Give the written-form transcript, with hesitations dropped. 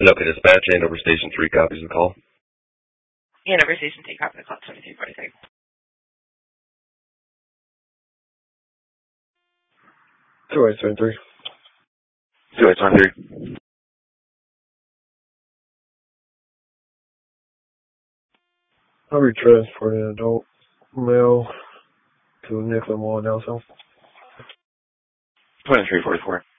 Okay, dispatch and over station 3 copies of the call. And over station 3 copies of the call, 2343. 2873. 2873. I'll be transporting an adult male to Nicollet Mall in Nelson. 2344.